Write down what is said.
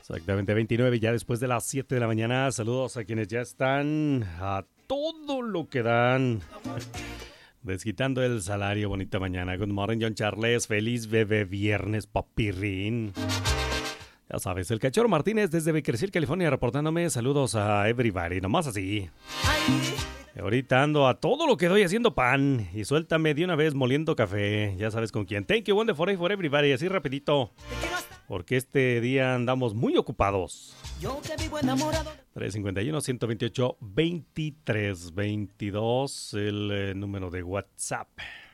Exactamente, 29 ya después de las 7 de la mañana. Saludos a quienes ya están a todo lo que dan, desquitando el salario. Bonita mañana. Good morning, John Charles. Feliz bebé viernes, papirrín. Ya sabes, el Cachorro Martínez desde Bakersfield, California, reportándome. Saludos a everybody, nomás así. Ahorita ando a todo lo que doy haciendo pan. Y suéltame de una vez moliendo café. Ya sabes con quién. Thank you, one for everybody. Así rapidito, porque este día andamos muy ocupados. 351-128-2322, el número de WhatsApp.